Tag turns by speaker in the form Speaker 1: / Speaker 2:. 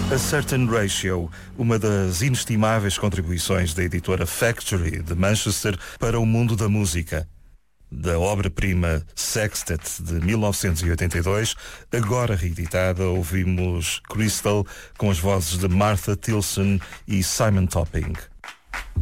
Speaker 1: A Certain Ratio, uma das inestimáveis contribuições da editora Factory de Manchester para o mundo da música. Da obra-prima Sextet de 1982, agora reeditada, ouvimos Crystal com as vozes de Martha Tilson e Simon Topping.